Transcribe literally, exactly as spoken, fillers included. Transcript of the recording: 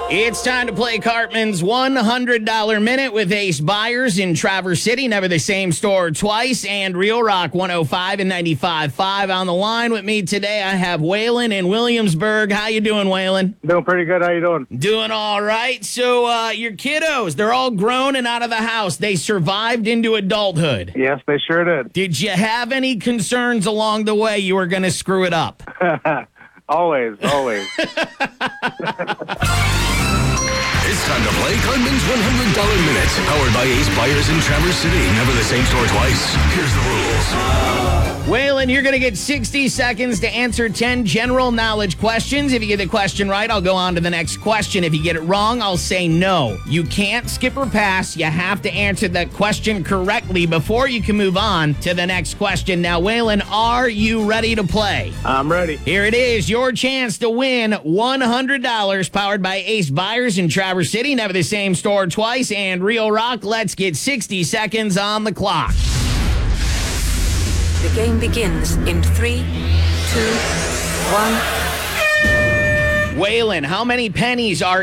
It's time to play Cartman's one hundred dollar Minute with Ace Buyers in Traverse City. Never the same store twice. And Real Rock one oh five and ninety-five point five. On the line with me today, I have Waylon in Williamsburg. How you doing, Waylon? Doing pretty good. How you doing? Doing all right. So uh, your kiddos, they're all grown and out of the house. They survived into adulthood. Yes, they sure did. Did you have any concerns along the way you were going to screw it up? Always, always. It's time to play Cartman's one hundred dollar Minute, powered by Ace Buyers in Traverse City. Never the same store twice. Here's the rules. Waylon, you're going to get sixty seconds to answer ten general knowledge questions. If you get the question right, I'll go on to the next question. If you get it wrong, I'll say no. You can't skip or pass. You have to answer that question correctly before you can move on to the next question. Now, Waylon, are you ready to play? I'm ready. Here it is, your chance to win one hundred dollars, powered by Ace Buyers in Traverse City. Never the same store twice. And Real Rock. Let's get sixty seconds on the clock. The game begins in three, two, one. Waylon, how many pennies are